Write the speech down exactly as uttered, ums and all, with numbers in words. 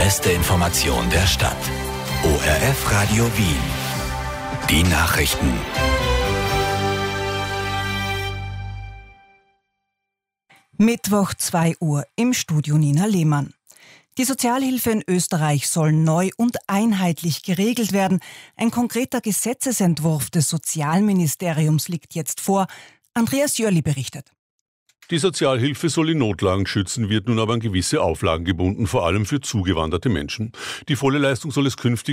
beste Information der Stadt. O R F Radio Wien. Die Nachrichten. Mittwoch zwei Uhr im Studio Nina Lehmann. Die Sozialhilfe in Österreich soll neu und einheitlich geregelt werden. Ein konkreter Gesetzesentwurf des Sozialministeriums liegt jetzt vor. Andreas Jörli berichtet. Die Sozialhilfe soll in Notlagen schützen, wird nun aber an gewisse Auflagen gebunden, vor allem für zugewanderte Menschen. Die volle Leistung soll es künftig